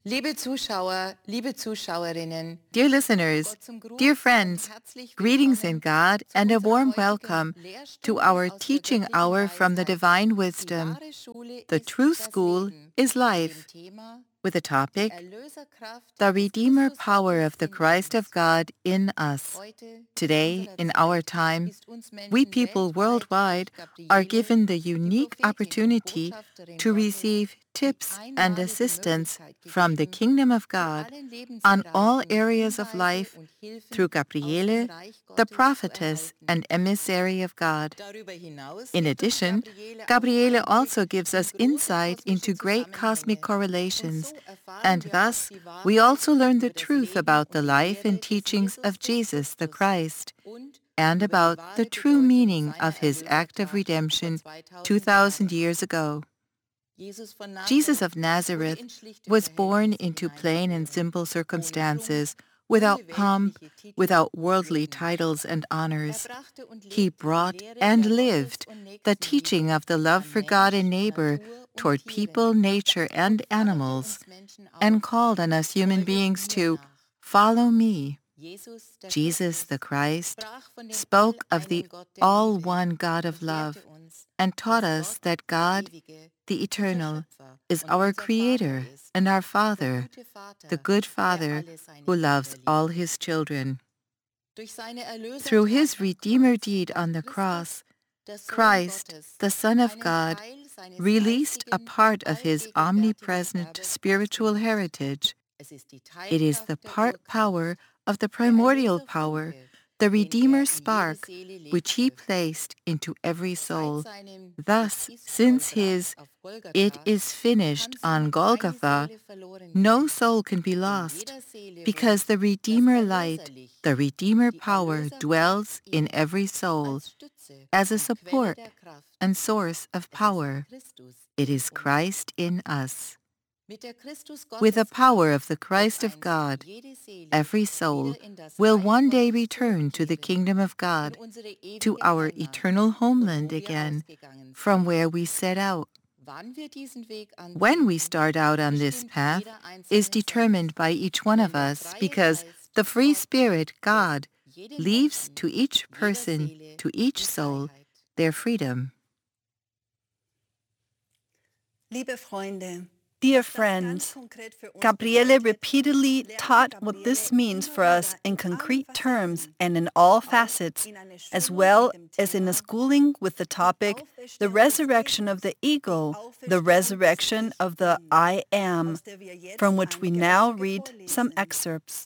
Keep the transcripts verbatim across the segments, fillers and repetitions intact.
Liebe Zuschauer, liebe Zuschauerinnen, Dear listeners, dear friends, greetings in God and a warm welcome to our teaching hour from the Divine Wisdom. The true school is life, with the topic, the Redeemer power of the Christ of God in us. Today, in our time, we people worldwide are given the unique opportunity to receive tips and assistance from the Kingdom of God on all areas of life through Gabriele, the prophetess and emissary of God. In addition, Gabriele also gives us insight into great cosmic correlations, and thus we also learn the truth about the life and teachings of Jesus the Christ, and about the true meaning of his act of redemption two thousand years ago. Jesus of Nazareth was born into plain and simple circumstances, without pomp, without worldly titles and honors. He brought and lived the teaching of the love for God and neighbor toward people, nature, and animals, and called on us human beings to follow me. Jesus the Christ spoke of the all-one God of love and taught us that God, the Eternal, is our Creator and our Father, the good Father who loves all his children. Through his Redeemer deed on the cross, Christ, the Son of God, released a part of his omnipresent spiritual heritage. It is the part power of the primordial power, the Redeemer spark, which he placed into every soul. Thus, since his "it is finished" on Golgotha, no soul can be lost, because the Redeemer light, the Redeemer power dwells in every soul as a support and source of power. It is Christ in us. With the power of the Christ of God, every soul will one day return to the kingdom of God, to our eternal homeland again, from where we set out. When we start out on this path is determined by each one of us, because the free Spirit, God, leaves to each person, to each soul, their freedom. Liebe Freunde, Dear friends, Gabriele repeatedly taught what this means for us in concrete terms and in all facets, as well as in a schooling with the topic, the resurrection of the ego, the resurrection of the I Am, from which we now read some excerpts.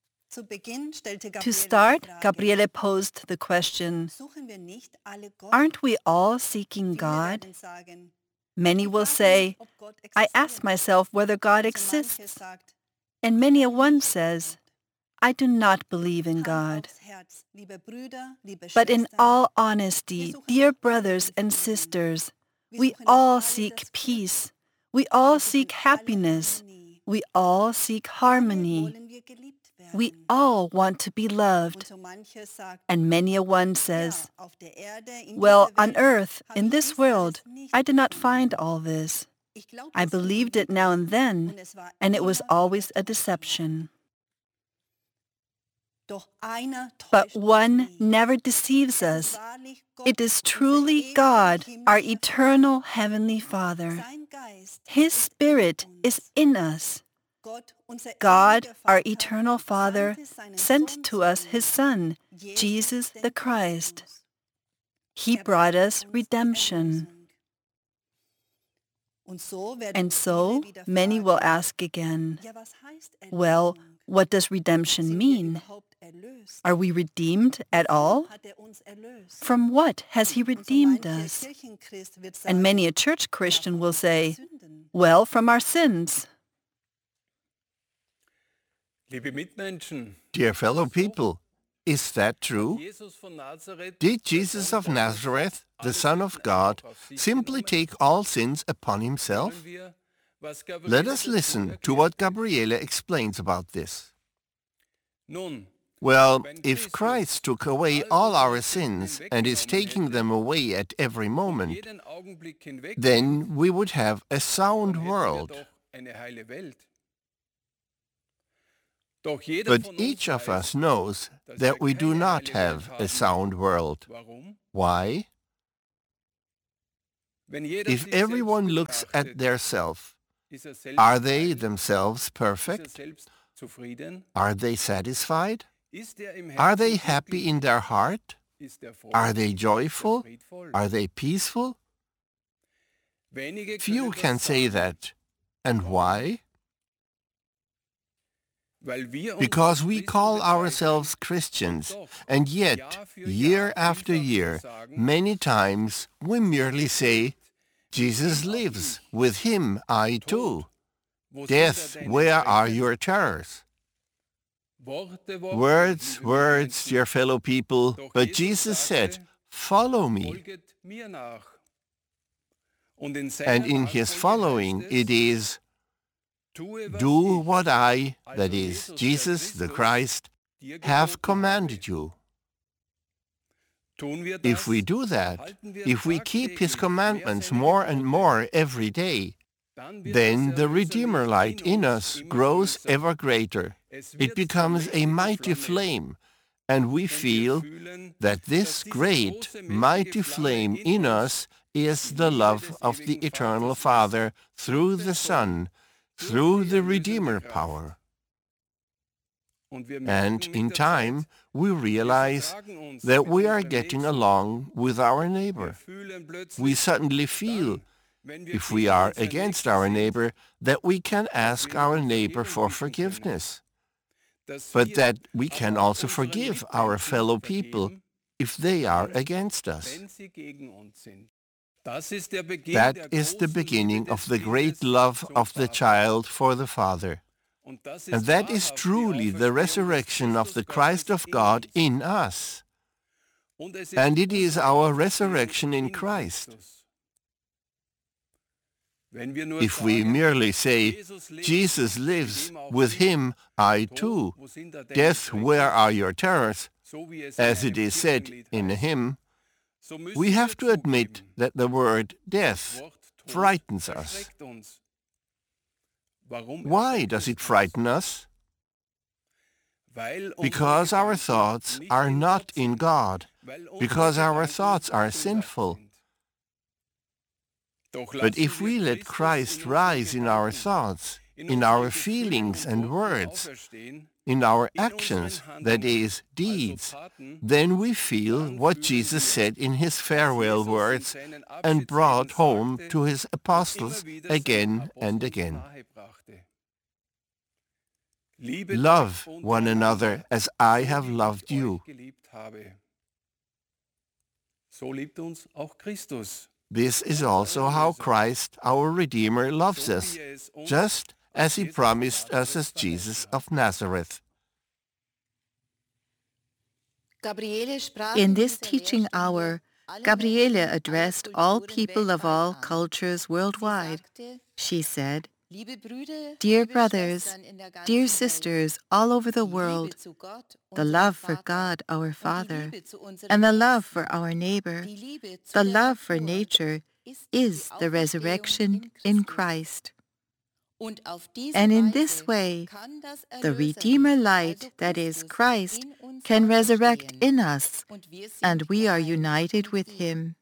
To start, Gabriele posed the question, aren't we all seeking God? Many will say, I ask myself whether God exists. And many a one says, I do not believe in God. But in all honesty, dear brothers and sisters, we all seek peace. We all seek happiness. We all seek harmony. We all want to be loved. And many a one says, well, on earth, in this world, I did not find all this. I believed it now and then, and it was always a deception. But one never deceives us. It is truly God, our eternal Heavenly Father. His Spirit is in us. God, our eternal Father, sent to us His Son, Jesus the Christ. He brought us redemption. And so, many will ask again, well, what does redemption mean? Are we redeemed at all? From what has He redeemed us? And many a church Christian will say, well, from our sins. Dear fellow people, is that true? Did Jesus of Nazareth, the Son of God, simply take all sins upon himself? Let us listen to what Gabriele explains about this. Well, if Christ took away all our sins and is taking them away at every moment, then we would have a sound world. But each of us knows that we do not have a sound world. Why? If everyone looks at their self, are they themselves perfect? Are they satisfied? Are they happy in their heart? Are they joyful? Are they peaceful? Few can say that. And why? Because we call ourselves Christians, and yet, year after year, many times we merely say, Jesus lives, with him I too. Death, where are your terrors? Words, words, dear fellow people, but Jesus said, follow me. And in his following it is, do what I, that is, Jesus the Christ, have commanded you. If we do that, if we keep his commandments more and more every day, then the Redeemer light in us grows ever greater. It becomes a mighty flame, and we feel that this great, mighty flame in us is the love of the Eternal Father through the Son, through the Redeemer power. And in time, we realize that we are getting along with our neighbor. We suddenly feel, if we are against our neighbor, that we can ask our neighbor for forgiveness, but that we can also forgive our fellow people if they are against us. That is the beginning of the great love of the child for the Father. And that is truly the resurrection of the Christ of God in us. And it is our resurrection in Christ. If we merely say, Jesus lives, with him I too, death, where are your terrors, as it is said in a hymn, we have to admit that the word death frightens us. Why does it frighten us? Because our thoughts are not in God, because our thoughts are sinful. But if we let Christ rise in our thoughts, in our feelings and words, in our actions, that is, deeds, then we feel what Jesus said in his farewell words and brought home to his apostles again and again. Love one another as I have loved you. This is also how Christ, our Redeemer, loves us, just as he promised us as Jesus of Nazareth. In this teaching hour, Gabriele addressed all people of all cultures worldwide. She said, Dear brothers, dear sisters all over the world, the love for God our Father and the love for our neighbor, the love for nature, is the resurrection in Christ. And in this way, the Redeemer light, that is Christ, can resurrect in us, and we are united with him.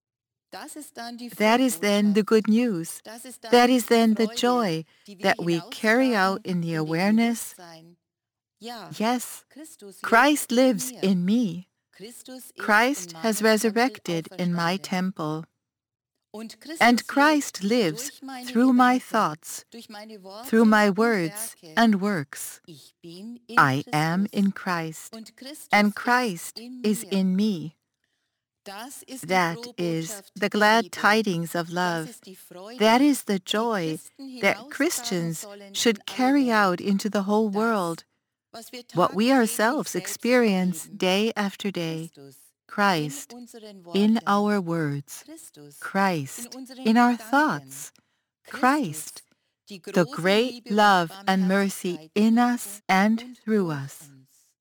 That is then the good news. That is then the joy that we carry out in the awareness, yes, Christ lives in me. Christ has resurrected in my temple. And Christ lives through my thoughts, through my words and works. I am in Christ, and Christ is in me. That is the glad tidings of love. That is the joy that Christians should carry out into the whole world. What we ourselves experience day after day. Christ in our words. Christ in our thoughts. Christ, the great love and mercy in us and through us.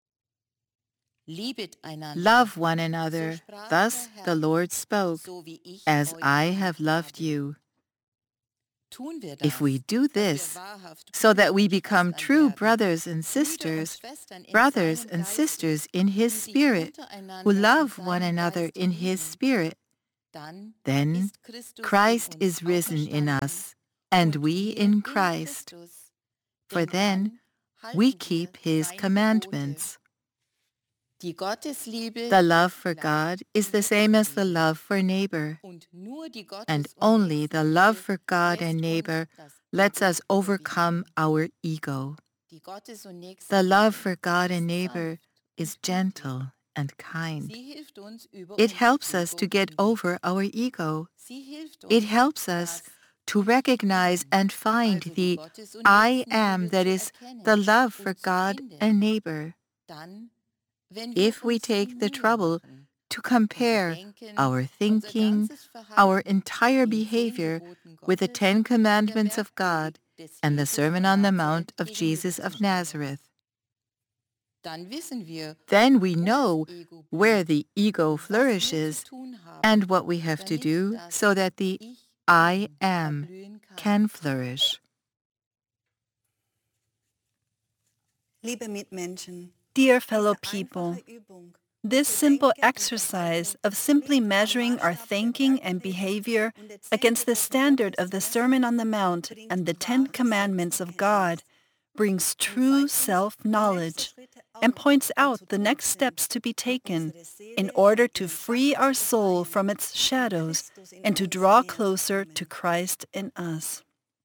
Love one another, thus the Lord spoke, as I have loved you. If we do this, so that we become true brothers and sisters, brothers and sisters in His Spirit, who love one another in His Spirit, then Christ is risen in us, and we in Christ. For then we keep His commandments. The love for God is the same as the love for neighbor, and only the love for God and neighbor lets us overcome our ego. The love for God and neighbor is gentle and kind. It helps us to get over our ego. It helps us to recognize and find the I am that is the love for God and neighbor. If we take the trouble to compare our thinking, our entire behavior with the Ten Commandments of God and the Sermon on the Mount of Jesus of Nazareth, then we know where the ego flourishes and what we have to do so that the I am can flourish. Liebe Mitmenschen, Dear fellow people, this simple exercise of simply measuring our thinking and behavior against the standard of the Sermon on the Mount and the Ten Commandments of God brings true self-knowledge and points out the next steps to be taken in order to free our soul from its shadows and to draw closer to Christ in us.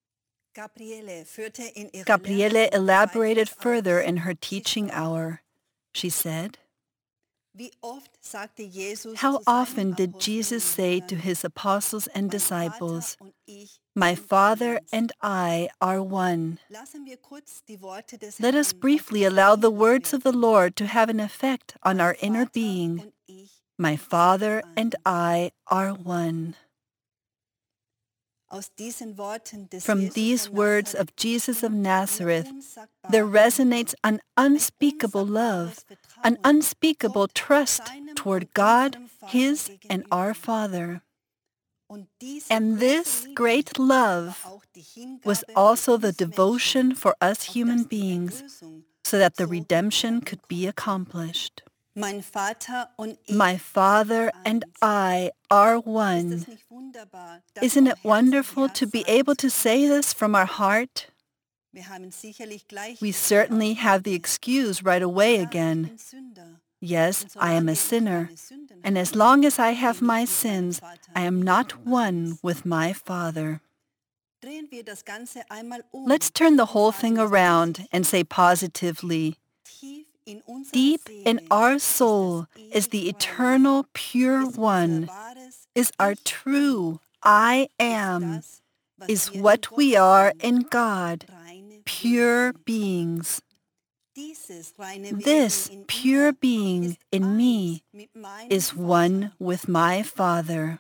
Gabriele elaborated further in her teaching hour. She said, "How often did Jesus say to His apostles and disciples, 'My Father and I are one'?" Let us briefly allow the words of the Lord to have an effect on our inner being. My Father and I are one. From these words of Jesus of Nazareth, there resonates an unspeakable love, an unspeakable trust toward God, His and our Father. And this great love was also the devotion for us human beings, so that the redemption could be accomplished. My Father and I are one. Isn't it wonderful to be able to say this from our heart? We certainly have the excuse right away again. Yes, I am a sinner, and as long as I have my sins, I am not one with my Father. Let's turn the whole thing around and say positively, deep in our soul is the eternal pure one, is our true I am, is what we are in God, pure beings. This pure being in me is one with my Father.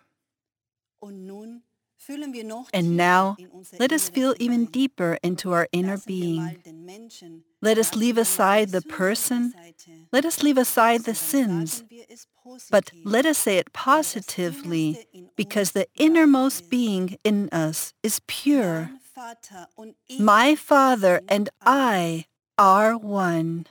And now, let us feel even deeper into our inner being. Let us leave aside the person. Let us leave aside the sins. But let us say it positively, because the innermost being in us is pure. My Father and I are one.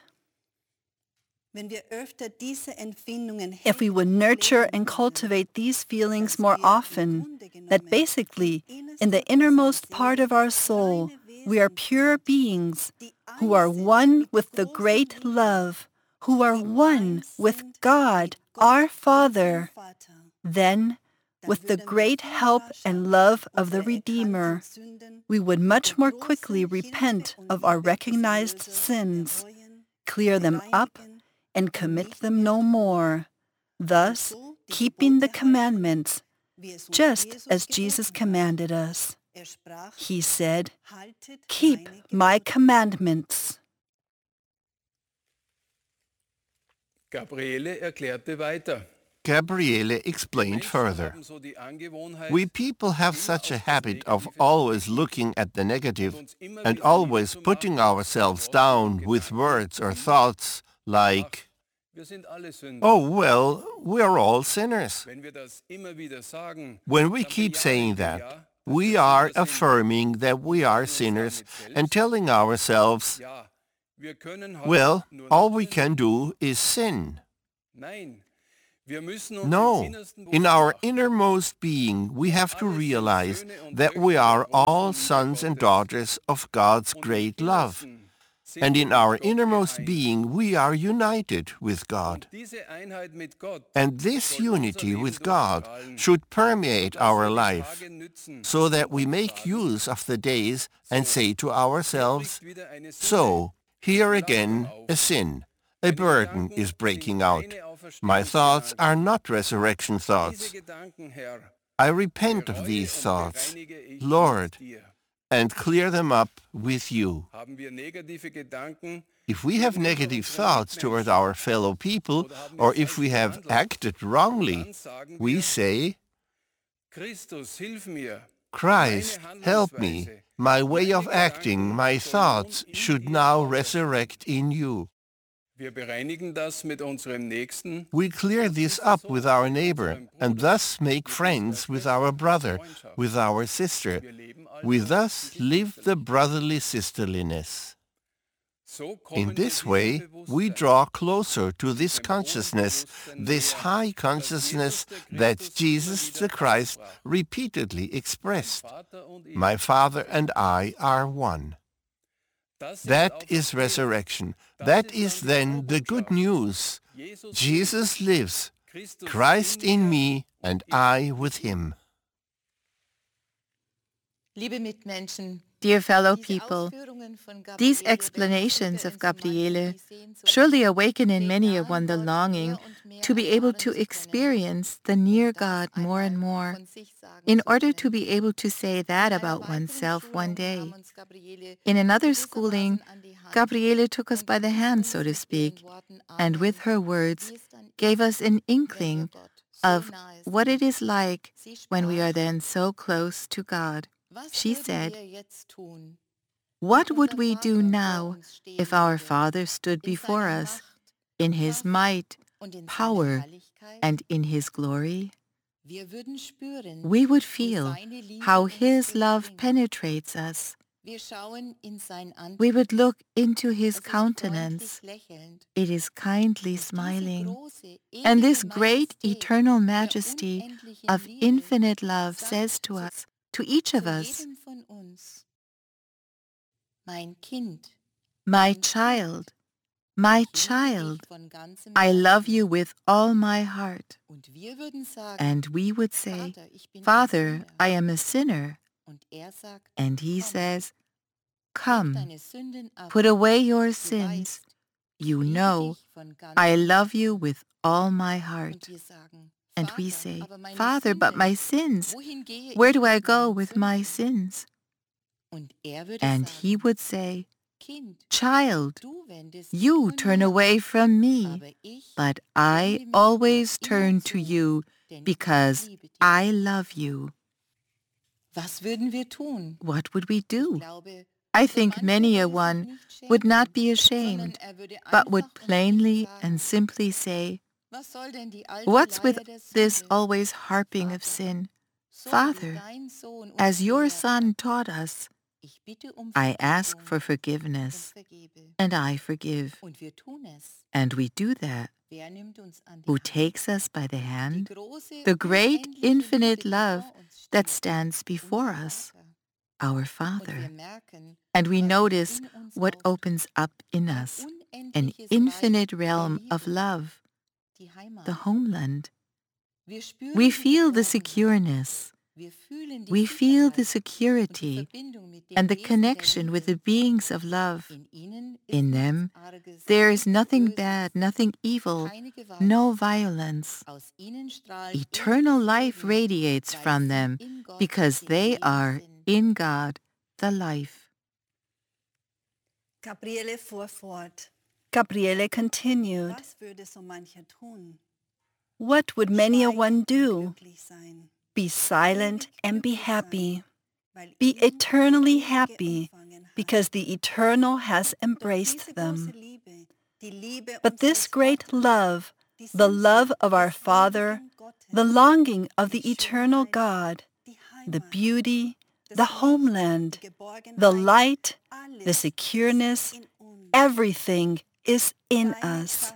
If we would nurture and cultivate these feelings more often, that basically, in the innermost part of our soul, we are pure beings who are one with the great love, who are one with God, our Father, then, with the great help and love of the Redeemer, we would much more quickly repent of our recognized sins, clear them up, and commit them no more, thus keeping the commandments, just as Jesus commanded us. He said, "Keep my commandments." Gabriele erklärte weiter. Gabriele explained further. We people have such a habit of always looking at the negative and always putting ourselves down with words or thoughts like, "Oh, well, we are all sinners." When we keep saying that, we are affirming that we are sinners and telling ourselves, well, all we can do is sin. No, in our innermost being, we have to realize that we are all sons and daughters of God's great love. And in our innermost being, we are united with God. And this unity with God should permeate our life, so that we make use of the days and say to ourselves, so, here again a sin, a burden is breaking out. My thoughts are not resurrection thoughts. I repent of these thoughts, Lord, and clear them up with you. If we have negative thoughts toward our fellow people, or if we have acted wrongly, we say, Christ, help me. My way of acting, my thoughts should now resurrect in you. We clear this up with our neighbor, and thus make friends with our brother, with our sister. We thus live the brotherly sisterliness. In this way, we draw closer to this consciousness, this high consciousness that Jesus the Christ repeatedly expressed. My Father and I are one. That is resurrection. That is then the good news. Jesus lives, Christ in me and I with him. Dear fellow people, these explanations of Gabriele surely awaken in many a one the longing to be able to experience the near God more and more, in order to be able to say that about oneself one day. In another schooling, Gabriele took us by the hand, so to speak, and with her words gave us an inkling of what it is like when we are then so close to God. She said, what would we do now if our Father stood before us in his might, power, and in his glory? We would feel how his love penetrates us. We would look into his countenance. It is kindly smiling. And this great eternal majesty of infinite love says to us, to each of us, my child, my child, I love you with all my heart. And we would say, Father, I am a sinner. And he says, come, put away your sins. You know, I love you with all my heart. And we say, Father, but my sins, where do I go with my sins? And he would say, child, you turn away from me, but I always turn to you because I love you. What would we do? I think many a one would not be ashamed, but would plainly and simply say, what's with this always harping of sin? Father, as your Son taught us, I ask for forgiveness, and I forgive. And we do that. Who takes us by the hand? The great infinite love that stands before us, our Father. And we notice what opens up in us, an infinite realm of love, the homeland. We feel the secureness. We feel the security and the connection with the beings of love. In them, there is nothing bad, nothing evil, no violence. Eternal life radiates from them because they are in God, the life. Gabriele fuhr fort. Gabriele continued, what would many a one do? Be silent and be happy. Be eternally happy because the eternal has embraced them. But this great love, the love of our Father, the longing of the eternal God, the beauty, the homeland, the light, the secureness, everything is in us.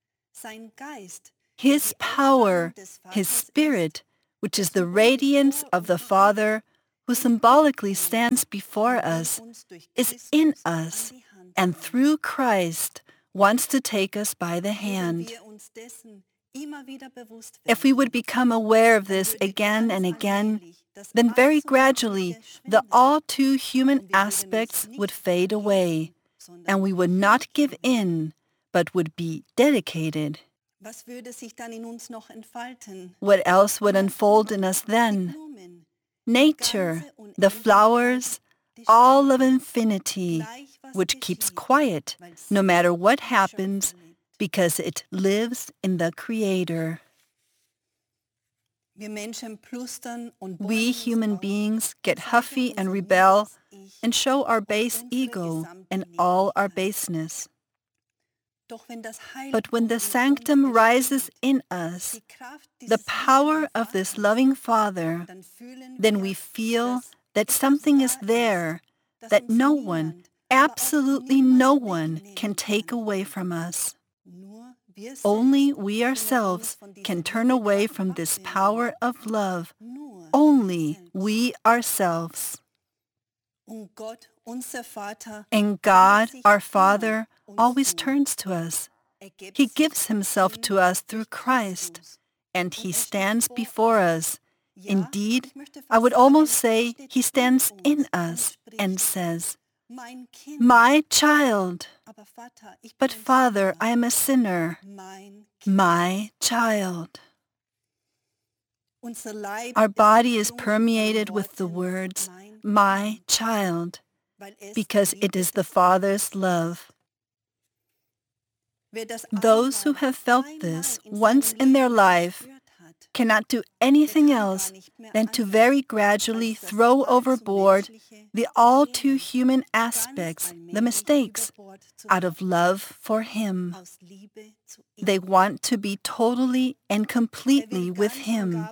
His power, His Spirit, which is the radiance of the Father, who symbolically stands before us, is in us, and through Christ wants to take us by the hand. If we would become aware of this again and again, then very gradually the all too human aspects would fade away, and we would not give in, but would be dedicated. What else would unfold in us then? Nature, the flowers, all of infinity, which keeps quiet no matter what happens, because it lives in the Creator. We human beings get huffy and rebel and show our base ego and all our baseness. But when the sanctum rises in us, the power of this loving Father, then we feel that something is there that no one, absolutely no one, can take away from us. Only we ourselves can turn away from this power of love. Only we ourselves. And God, our Father, always turns to us. He gives Himself to us through Christ, and He stands before us. Indeed, I would almost say He stands in us and says, "My child." But Father, I am a sinner. My child. Our body is permeated with the words, "My child," because it is the Father's love. Those who have felt this once in their life cannot do anything else than to very gradually throw overboard the all too human aspects, the mistakes, out of love for Him. They want to be totally and completely with Him.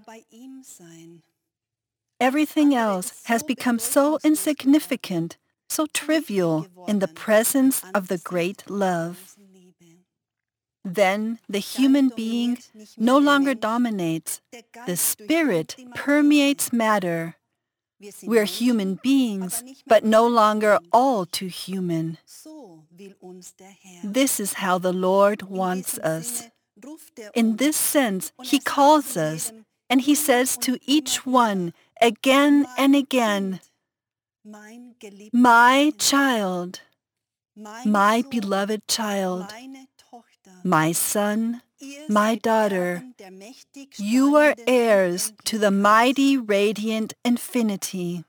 Everything else has become so insignificant, so trivial in the presence of the great love. Then the human being no longer dominates. The Spirit permeates matter. We're human beings, but no longer all too human. This is how the Lord wants us. In this sense, He calls us, and He says to each one again and again, "My child, my beloved child, my son, my daughter, you are heirs to the mighty radiant infinity."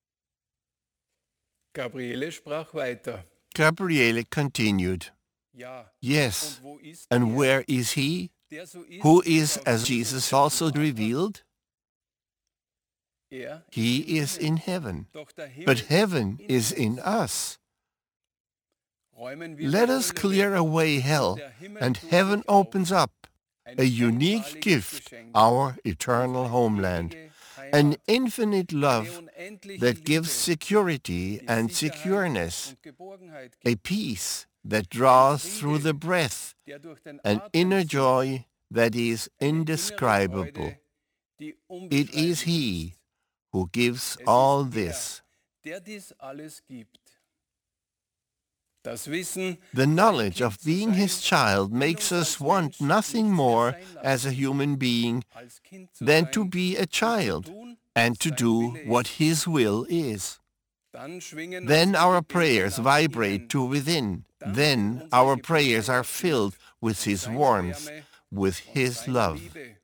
Gabriele sprach weiter. Gabriele continued, "Yes, and where is He, who is as Jesus also revealed? He is in heaven, but heaven is in us. Let us clear away hell, and heaven opens up, a unique gift, our eternal homeland, an infinite love that gives security and secureness, a peace that draws through the breath, an inner joy that is indescribable. It is He who gives all this. The knowledge of being His child makes us want nothing more as a human being than to be a child and to do what His will is. Then our prayers vibrate to within. Then our prayers are filled with His warmth, with His love.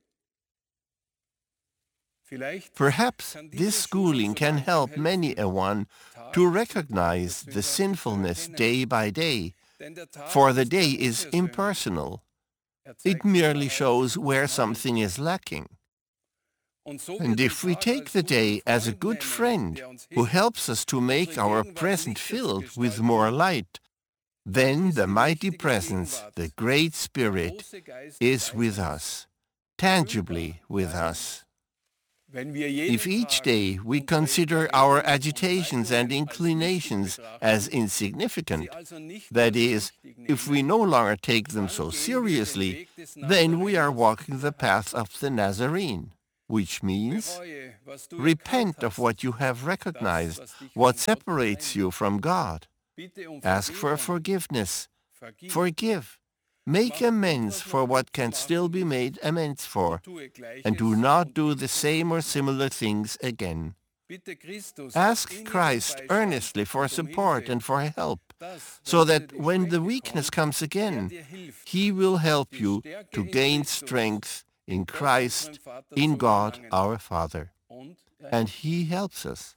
Perhaps this schooling can help many a one to recognize the sinfulness day by day, for the day is impersonal. It merely shows where something is lacking. And if we take the day as a good friend who helps us to make our present filled with more light, then the mighty presence, the Great Spirit, is with us, tangibly with us. If each day we consider our agitations and inclinations as insignificant, that is, if we no longer take them so seriously, then we are walking the path of the Nazarene, which means repent of what you have recognized, what separates you from God. Ask for forgiveness. Forgive. Make amends for what can still be made amends for, and do not do the same or similar things again. Ask Christ earnestly for support and for help, so that when the weakness comes again, He will help you to gain strength in Christ, in God our Father. And He helps us.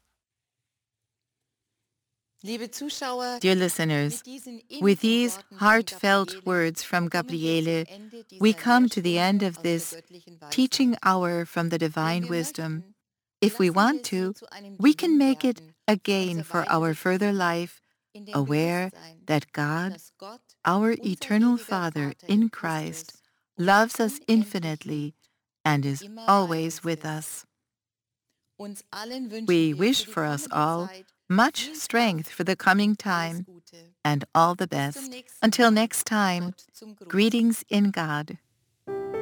Dear listeners, with these heartfelt words from Gabriele, we come to the end of this teaching hour from the divine wisdom. If we want to, we can make it a gain for our further life, aware that God, our eternal Father in Christ, loves us infinitely and is always with us. We wish for us all much strength for the coming time, and all the best. Until next time, greetings in God.